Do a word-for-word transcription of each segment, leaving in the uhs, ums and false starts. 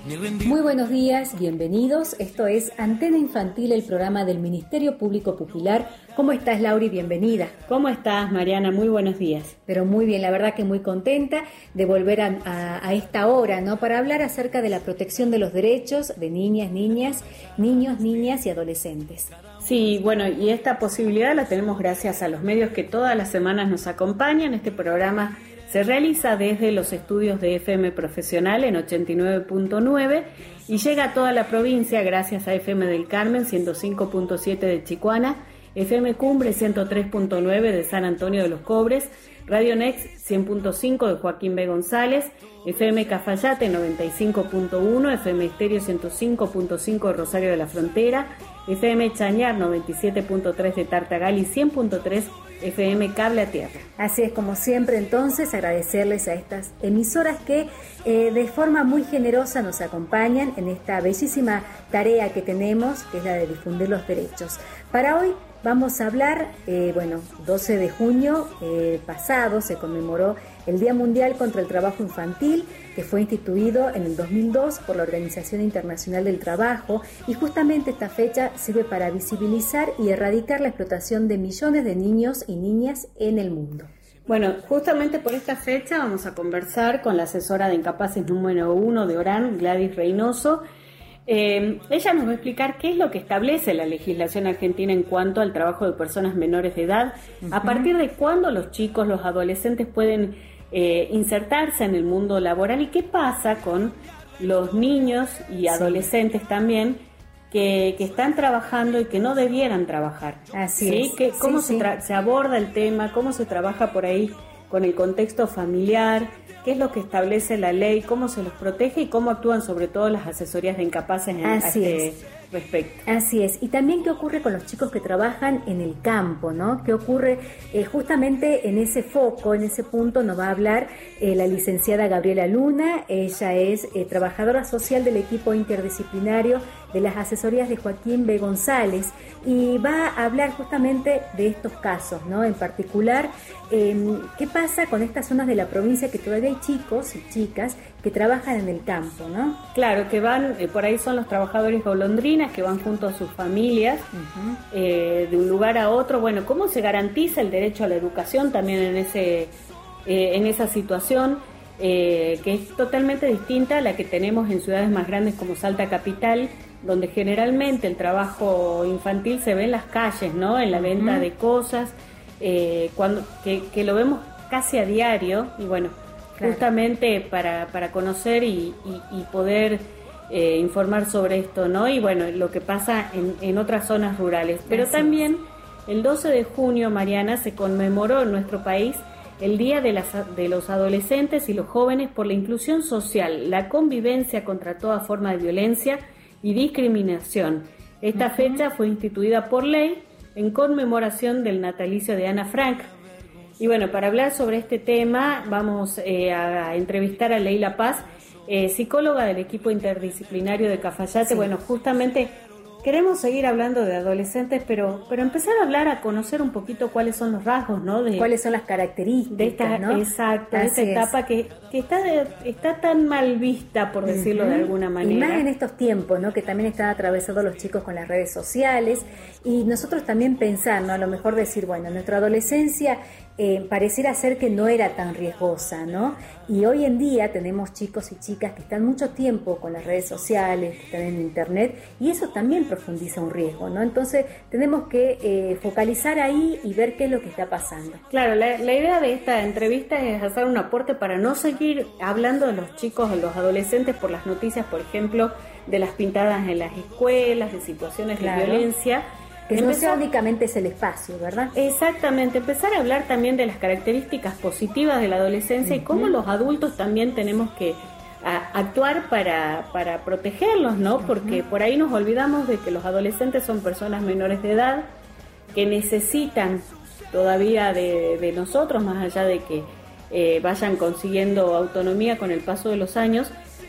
Muy buenos días, bienvenidos. Esto es Antena Infantil, el programa del Ministerio Público Popular. ¿Cómo estás, Lauri? Bienvenida. ¿Cómo estás, Mariana? Muy buenos días. Pero muy bien, la verdad que muy contenta de volver a, a, a esta hora, ¿no? Para hablar acerca de la protección de los derechos de niñas, niñas, niños, niñas y adolescentes. Sí, bueno, y esta posibilidad la tenemos gracias a los medios que todas las semanas nos acompañan. Este programa se realiza desde los estudios de F M Profesional en ochenta y nueve punto nueve y llega a toda la provincia gracias a F M del Carmen ciento cinco punto siete de Chicuana, F M Cumbre ciento tres punto nueve de San Antonio de los Cobres, Radio Next cien punto cinco de Joaquín B. González, F M Cafayate noventa y cinco punto uno, F M Estéreo ciento cinco punto cinco de Rosario de la Frontera, F M Chañar noventa y siete punto tres de Tartagal y cien punto tres F M Cable a Tierra. Así es, como siempre, entonces, agradecerles a estas emisoras que eh, de forma muy generosa nos acompañan en esta bellísima tarea que tenemos, que es la de difundir los derechos. Para hoy vamos a hablar, eh, bueno, doce de junio eh, pasado se conmemoró el Día Mundial contra el Trabajo Infantil, que fue instituido en el dos mil dos por la Organización Internacional del Trabajo, y justamente esta fecha sirve para visibilizar y erradicar la explotación de millones de niños y niñas en el mundo. Bueno, justamente por esta fecha vamos a conversar con la asesora de Incapaces número uno de Orán, Gladys Reynoso. Eh, ella nos va a explicar qué es lo que establece la legislación argentina en cuanto al trabajo de personas menores de edad, uh-huh. a partir de cuándo los chicos, los adolescentes pueden eh, insertarse en el mundo laboral y qué pasa con los niños y adolescentes sí. también que, que están trabajando y que no debieran trabajar. Así ¿sí? es. Que, ¿Cómo sí, se, tra- sí. se aborda el tema? ¿Cómo se trabaja por ahí con el contexto familiar? ¿Qué es lo que establece la ley? ¿Cómo se los protege? Y cómo actúan sobre todo las asesorías de Incapaces en Así este es. respecto. Así es. Y también qué ocurre con los chicos que trabajan en el campo, ¿no? ¿Qué ocurre eh, justamente en ese foco, en ese punto nos va a hablar eh, la licenciada Gabriela Luna. Ella es eh, trabajadora social del equipo interdisciplinario de las asesorías de Joaquín B. González y va a hablar justamente de estos casos, ¿no? En particular, eh, ¿qué pasa con estas zonas de la provincia que todavía hay chicos y chicas que trabajan en el campo, ¿no? Claro, que van, eh, por ahí son los trabajadores golondrinas que van junto a sus familias uh-huh. eh, de un lugar a otro. Bueno, ¿cómo se garantiza el derecho a la educación también en ese eh, en esa situación eh, que es totalmente distinta a la que tenemos en ciudades más grandes como Salta Capital, donde generalmente el trabajo infantil se ve en las calles, ¿no? En la venta uh-huh. de cosas, eh, cuando que, que lo vemos casi a diario y bueno, claro. justamente para, para conocer y, y, y poder eh, informar sobre esto, ¿no? Y bueno, lo que pasa en, en otras zonas rurales. Pero Así también es. El doce de junio, Mariana, se conmemoró en nuestro país el Día de, las, de los Adolescentes y los Jóvenes por la inclusión social, la convivencia contra toda forma de violencia y discriminación. Esta uh-huh. fecha fue instituida por ley en conmemoración del natalicio de Ana Frank. Y bueno, para hablar sobre este tema vamos eh, a entrevistar a Leila Paz, eh, psicóloga del equipo interdisciplinario de Cafayate. Sí. Bueno, justamente queremos seguir hablando de adolescentes, pero pero empezar a hablar, a conocer un poquito cuáles son los rasgos, ¿no? De, cuáles son las características, de esta, ¿no? Exacto, de esta etapa que, que está de, está tan mal vista, por decirlo uh-huh. de alguna manera. Y más en estos tiempos, ¿no? Que también están atravesados los chicos con las redes sociales. Y nosotros también pensar, ¿no? A lo mejor decir, bueno, nuestra adolescencia eh, pareciera ser que no era tan riesgosa, ¿no? Y hoy en día tenemos chicos y chicas que están mucho tiempo con las redes sociales, que están en internet, y eso también profundiza un riesgo, ¿no? Entonces tenemos que eh, focalizar ahí y ver qué es lo que está pasando. Claro, la, la idea de esta entrevista es hacer un aporte para no seguir hablando de los chicos o los adolescentes por las noticias, por ejemplo, de las pintadas en las escuelas, de situaciones claro. de violencia. Que empezar, no sea únicamente es el espacio, ¿verdad? Exactamente, empezar a hablar también de las características positivas de la adolescencia uh-huh. y cómo los adultos también tenemos que a, actuar para, para protegerlos, ¿no? Uh-huh. Porque por ahí nos olvidamos de que los adolescentes son personas menores de edad que necesitan todavía de, de nosotros, más allá de que eh, vayan consiguiendo autonomía con el paso de los años,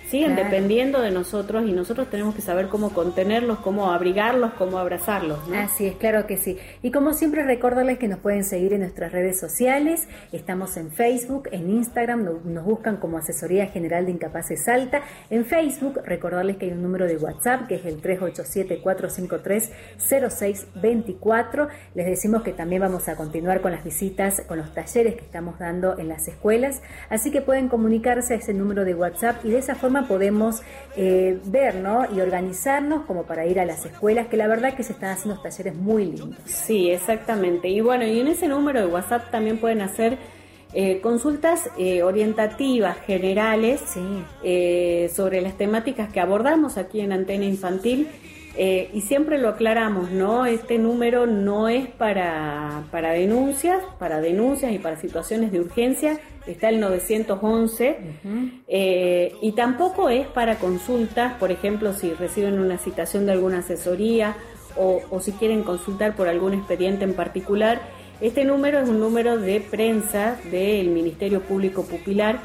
siguen Claro. dependiendo de nosotros y nosotros tenemos que saber cómo contenerlos, cómo abrigarlos, cómo abrazarlos, ¿no? Así es, claro que sí. Y como siempre, recordarles que nos pueden seguir en nuestras redes sociales. Estamos en Facebook, en Instagram, nos, nos buscan como Asesoría General de Incapaces Salta. En Facebook, recordarles que hay un número de WhatsApp que es el tres ocho siete, cuatro cinco tres, cero seis dos cuatro. Les decimos que también vamos a continuar con las visitas, con los talleres que estamos dando en las escuelas. Así que pueden comunicarse a ese número de WhatsApp y de esa forma podemos eh, ver, ¿no? Y organizarnos como para ir a las escuelas, que la verdad que se están haciendo talleres muy lindos. Sí, exactamente. Y bueno, y en ese número de WhatsApp también pueden hacer eh, consultas eh, orientativas, generales, Sí. eh, sobre las temáticas que abordamos aquí en Antena Infantil. Eh, y siempre lo aclaramos, ¿no? Este número no es para, para denuncias, para denuncias y para situaciones de urgencia, está el novecientos once, uh-huh. eh, y tampoco es para consultas, por ejemplo, si reciben una citación de alguna asesoría o, o si quieren consultar por algún expediente en particular. Este número es un número de prensa del Ministerio Público Pupilar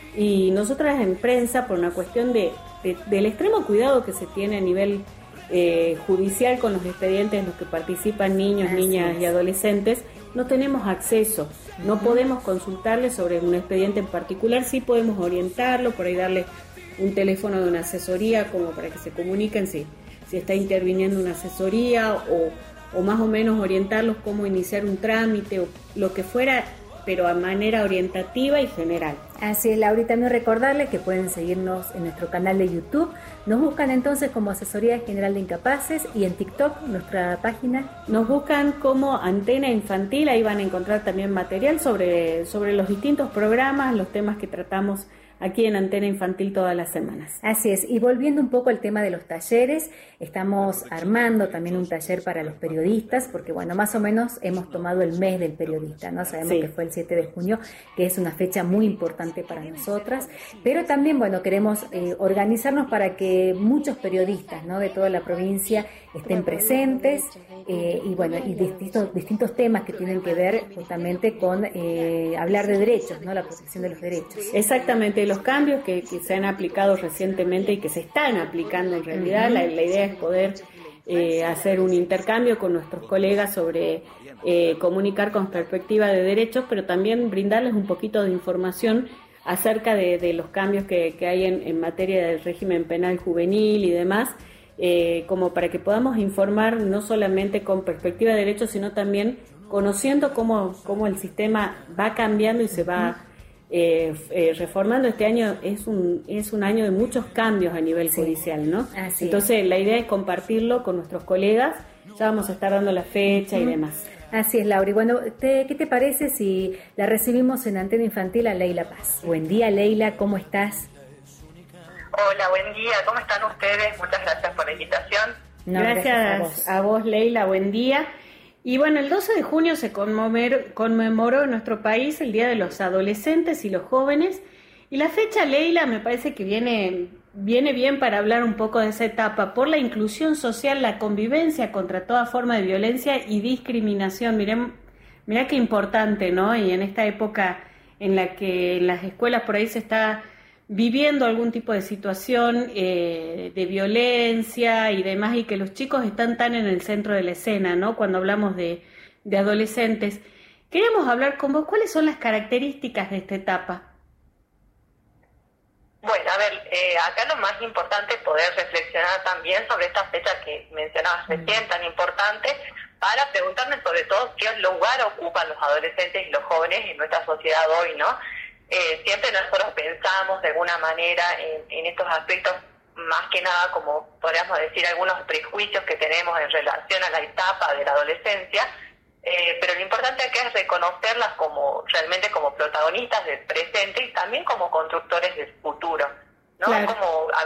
y nosotras en prensa, por una cuestión de, de, del extremo cuidado que se tiene a nivel Eh, judicial con los expedientes en los que participan niños, Así niñas es. y adolescentes, no tenemos acceso, uh-huh. no podemos consultarles sobre un expediente en particular, sí podemos orientarlo, por ahí darle un teléfono de una asesoría como para que se comuniquen si, si está interviniendo una asesoría o, o más o menos orientarlos cómo iniciar un trámite o lo que fuera, pero a manera orientativa y general. Así es, Laura, y también recordarles que pueden seguirnos en nuestro canal de YouTube. Nos buscan entonces como Asesoría General de Incapaces y en TikTok, nuestra página. Nos buscan como Antena Infantil, ahí van a encontrar también material sobre, sobre los distintos programas, los temas que tratamos aquí en Antena Infantil todas las semanas. Así es, y volviendo un poco al tema de los talleres, estamos armando también un taller para los periodistas, porque bueno, más o menos hemos tomado el mes del periodista, ¿no? Sabemos sí. que fue el siete de junio, que es una fecha muy importante para nosotras, pero también, bueno, queremos eh, organizarnos para que muchos periodistas, ¿no? de toda la provincia estén presentes, eh, y bueno, y distintos, distintos temas que tienen que ver justamente con eh, hablar de derechos, ¿no? La protección de los derechos. Exactamente, los cambios que, que se han aplicado recientemente y que se están aplicando en realidad, uh-huh. la, la idea es poder eh, hacer un intercambio con nuestros colegas sobre eh, comunicar con perspectiva de derechos, pero también brindarles un poquito de información acerca de, de los cambios que, que hay en, en materia del régimen penal juvenil y demás, eh, como para que podamos informar no solamente con perspectiva de derechos, sino también conociendo cómo, cómo el sistema va cambiando y se va eh, eh, reformando. Este año es un, es un año de muchos cambios a nivel sí. judicial, ¿no? Así Entonces es. La idea es compartirlo con nuestros colegas, ya vamos a estar dando la fecha uh-huh. y demás. Así es, Laura. Y bueno, te, ¿qué te parece si la recibimos en Antena Infantil a Leila Paz? Buen día, Leila, ¿cómo estás? Hola, buen día, ¿cómo están ustedes? Muchas gracias por la invitación. No, gracias, gracias a, vos. a vos, Leila, buen día. Y bueno, el doce de junio se conmemoró, conmemoró en nuestro país el Día de los Adolescentes y los Jóvenes, y la fecha, Leila, me parece que viene... Viene bien para hablar un poco de esa etapa, por la inclusión social, la convivencia contra toda forma de violencia y discriminación. Miren, mirá qué importante, ¿no? Y en esta época en la que en las escuelas por ahí se está viviendo algún tipo de situación eh, de violencia y demás, y que los chicos están tan en el centro de la escena, ¿no? Cuando hablamos de, de adolescentes. Queríamos hablar con vos, ¿cuáles son las características de esta etapa? Bueno, a ver, eh, acá lo más importante es poder reflexionar también sobre esta fecha que mencionabas recién, tan importante, para preguntarnos sobre todo qué lugar ocupan los adolescentes y los jóvenes en nuestra sociedad hoy, ¿no? Eh, siempre nosotros pensamos de alguna manera en, en estos aspectos, más que nada como podríamos decir algunos prejuicios que tenemos en relación a la etapa de la adolescencia, Eh, pero lo importante acá es reconocerlas como realmente como protagonistas del presente y también como constructores del futuro, ¿no? Claro. Como